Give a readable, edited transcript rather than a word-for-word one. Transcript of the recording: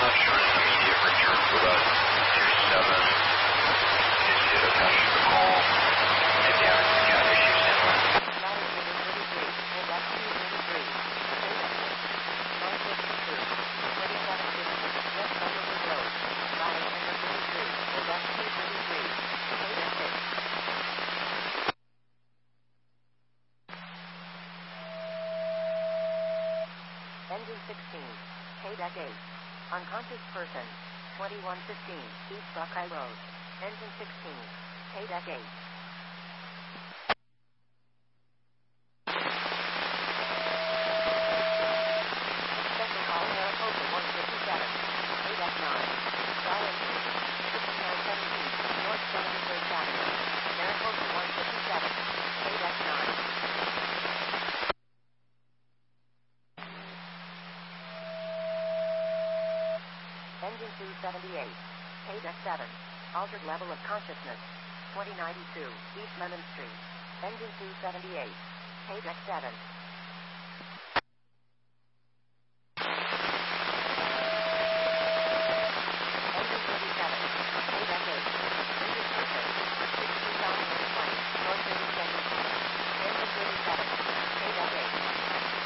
short and immediate return for that 27. Is it attached to the call? And damage to cat issues inland. Engine 16, K-Deck 8. Unconscious person, 2115, East Buckeye Road. Engine 16, K-Deck 8. Special call Mariposa 157, K-Deck 9. Sky engine, 6917, North 73rd Avenue. Mariposa 157, K-Deck 9. Engine 278, K-Deck 7, altered level of consciousness, 2092, East Lemon Street. Engine 278, K-Deck 7.